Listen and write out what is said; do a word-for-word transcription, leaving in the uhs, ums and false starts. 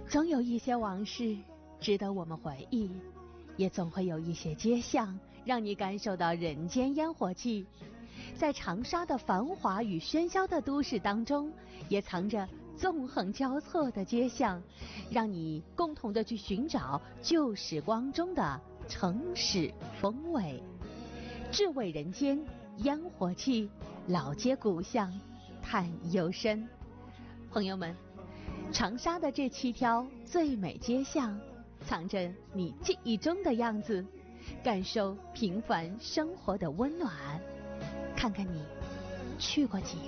总有一些往事值得我们回忆，也总会有一些街巷让你感受到人间烟火气。在长沙的繁华与喧嚣的都市当中，也藏着纵横交错的街巷，让你共同的去寻找旧时光中的城市风味。至味人间，烟火气，老街古巷，探幽深。朋友们，长沙的这七条最美街巷，藏着你记忆中的样子，感受平凡生活的温暖。看看你去过几